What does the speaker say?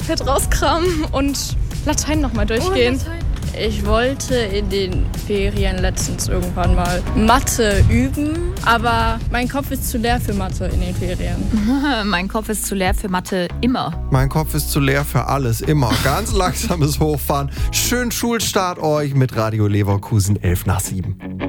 iPad rauskramen und Latein nochmal durchgehen. Ich wollte in den Ferien letztens irgendwann mal Mathe üben, aber mein Kopf ist zu leer für Mathe in den Ferien. Mein Kopf ist zu leer für Mathe immer. Mein Kopf ist zu leer für alles, immer. Ganz langsames Hochfahren. Schönen Schulstart euch mit Radio Leverkusen 11 nach 7.